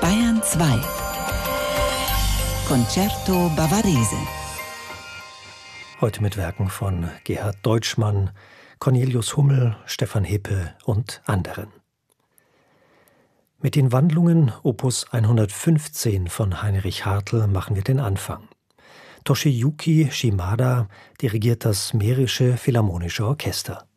Bayern 2 Concerto Bavarese. Heute mit Werken von Gerhard Deutschmann, Cornelius Hummel, Stefan Hippe und anderen. Mit den Wandlungen Opus 115 von Heinrich Hartl machen wir den Anfang. Toshiyuki Shimada dirigiert das Mährische Philharmonische Orchester.